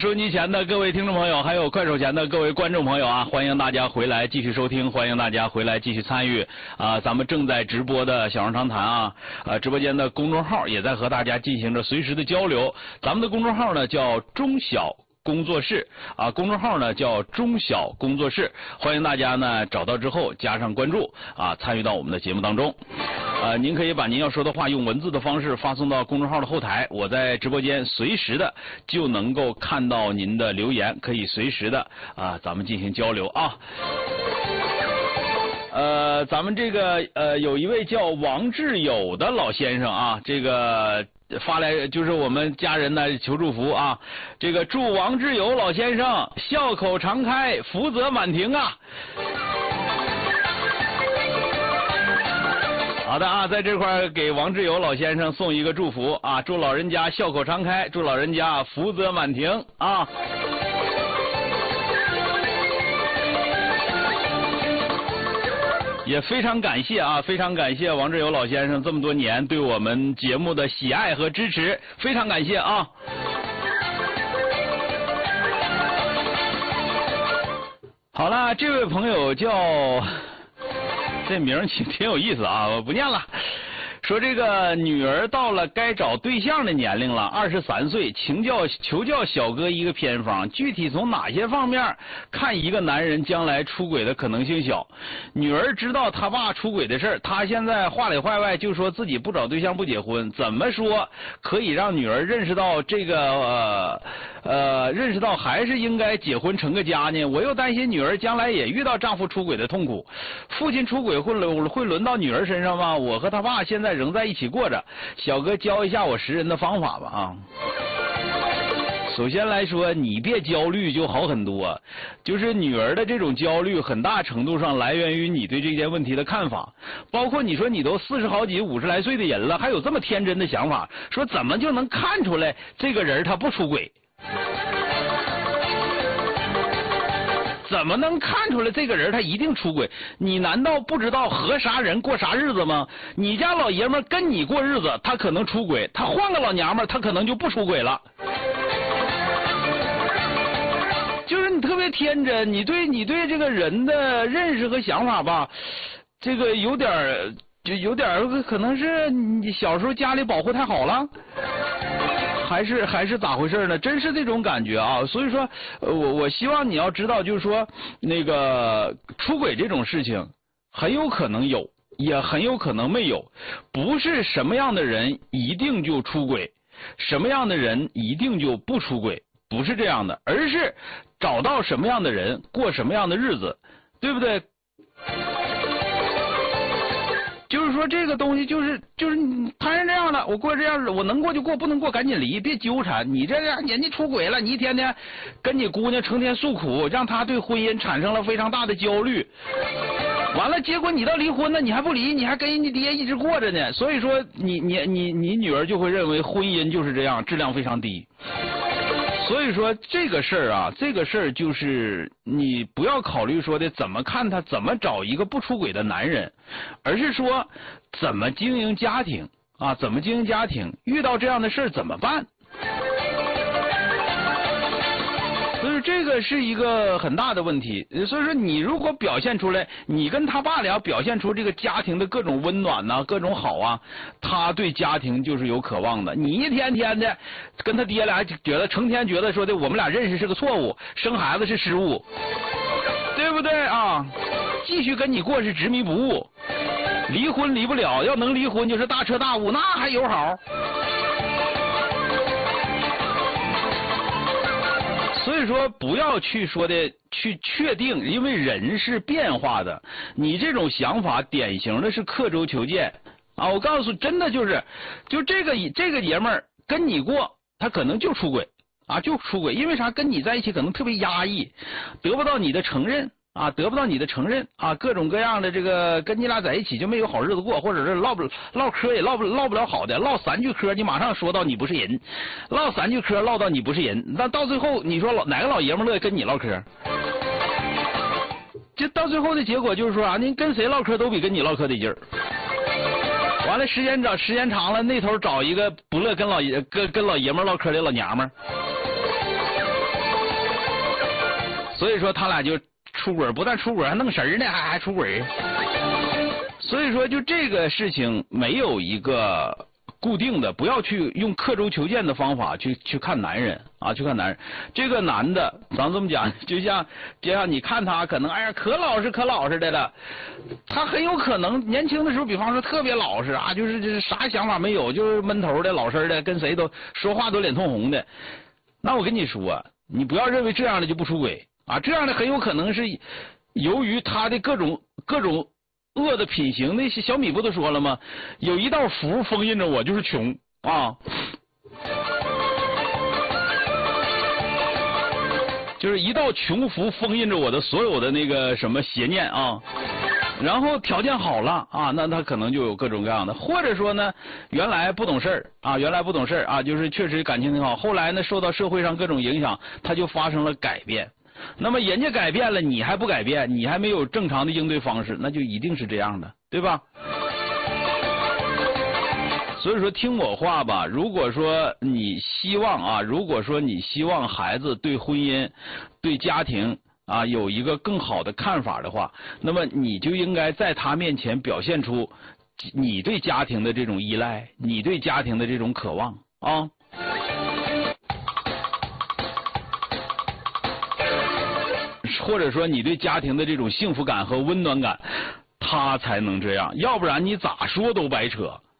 收音机前的各位听众朋友，还有快手前的各位观众朋友啊，欢迎大家回来继续收听，欢迎大家回来继续参与啊！咱们正在直播的小声长谈啊，直播间的公众号也在和大家进行着随时的交流。咱们的公众号呢叫中小工作室啊，公众号呢叫中小工作室，欢迎大家呢找到之后加上关注啊，参与到我们的节目当中。您可以把您要说的话用文字的方式发送到公众号的后台，我在直播间随时的就能够看到您的留言，可以随时的咱们进行交流啊。咱们这个有一位叫王志友的老先生啊，这个发来就是我们家人的求祝福啊，这个祝王志友老先生笑口常开，福泽满庭啊。好的啊，在这块给王志友老先生送一个祝福啊，祝老人家笑口常开，祝老人家福泽满庭啊。也非常感谢啊，非常感谢王志友老先生这么多年对我们节目的喜爱和支持，非常感谢啊。好了，这位朋友叫。这名儿挺有意思啊，我不念了。说这个女儿到了该找对象的年龄了，23岁，求教小哥一个偏方，具体从哪些方面看一个男人将来出轨的可能性小？女儿知道他爸出轨的事儿，他现在话里话外就说自己不找对象不结婚，怎么说可以让女儿认识到这个认识到还是应该结婚成个家呢？我又担心女儿将来也遇到丈夫出轨的痛苦，父亲出轨会轮到女儿身上吗？我和他爸现在仍在一起过着，小哥教一下我识人的方法吧啊！首先来说，你别焦虑就好很多，就是女儿的这种焦虑很大程度上来源于你对这件问题的看法，包括你说你都40好几50来岁的人了，还有这么天真的想法，说怎么就能看出来这个人他不出轨？怎么能看出来这个人他一定出轨？你难道不知道和啥人过啥日子吗？你家老爷们跟你过日子，他可能出轨，他换个老娘们他可能就不出轨了。就是你特别天真，你对这个人的认识和想法吧，这个有点可能是你小时候家里保护太好了。还是咋回事呢？真是这种感觉啊！所以说，我希望你要知道，就是说，那个出轨这种事情，很有可能有，也很有可能没有，不是什么样的人一定就出轨，什么样的人一定就不出轨，不是这样的，而是找到什么样的人，过什么样的日子，对不对？就是说这个东西就是他是这样的，我过这样，我能过就过，不能过赶紧离，别纠缠。你这样人家出轨了，你一天天跟你姑娘成天诉苦，让她对婚姻产生了非常大的焦虑。完了，结果你到离婚了，你还不离，你还跟你爹一直过着呢。所以说你女儿就会认为婚姻就是这样，质量非常低。所以说这个事儿啊，这个事儿就是你不要考虑说的怎么看他，怎么找一个不出轨的男人，而是说怎么经营家庭啊，怎么经营家庭，遇到这样的事儿怎么办？所以这个是一个很大的问题。所以说你如果表现出来，你跟他爸俩表现出这个家庭的各种温暖呐，各种好啊，他对家庭就是有渴望的。你一天天的跟他爹俩成天觉得说的我们俩认识是个错误，生孩子是失误，对不对啊？继续跟你过是执迷不悟，离婚离不了，要能离婚就是大彻大悟，那还有好。所以说不要去说的去确定，因为人是变化的，你这种想法典型的是刻舟求剑啊！我告诉真的就这个爷们儿跟你过，他可能就出轨啊，就出轨，因为啥？跟你在一起可能特别压抑，得不到你的承认啊，得不到你的承认啊，各种各样的这个跟你俩在一起就没有好日子过，或者是唠嗑也唠不了好的，唠3句嗑你马上说到你不是人，唠3句嗑唠到你不是人，那到最后你说哪个老爷们乐意跟你唠嗑？就到最后的结果就是说啊，您跟谁唠嗑都比跟你唠嗑得劲儿。完了时间长了，那头找一个不乐跟老爷们唠嗑的老娘们儿。 所以说他俩就出轨，不但出轨还弄神呢，还出轨。所以说就这个事情没有一个固定的，不要去用刻舟求剑的方法去看男人啊，去看男人。这个男的，咱这么讲，就像你看他可能哎呀可老实的了，他很有可能年轻的时候，比方说特别老实啊，就是啥想法没有，就是闷头的老实的，跟谁都说话都脸通红的。那我跟你说，你不要认为这样的就不出轨啊，这样的很有可能是由于他的各种恶的品行。那些小米不都说了吗？有一道符封印着我，就是穷啊，就是一道穷符封印着我的所有的那个什么邪念啊。然后条件好了啊，那他可能就有各种各样的，或者说呢，原来不懂事儿啊，就是确实感情挺好，后来呢受到社会上各种影响，他就发生了改变。那么人家改变了，你还不改变，你还没有正常的应对方式，那就一定是这样的，对吧？所以说听我话吧，如果说你希望孩子对婚姻、对家庭啊有一个更好的看法的话，那么你就应该在他面前表现出你对家庭的这种依赖，你对家庭的这种渴望啊。或者说你对家庭的这种幸福感和温暖感，他才能这样，要不然你咋说都白扯。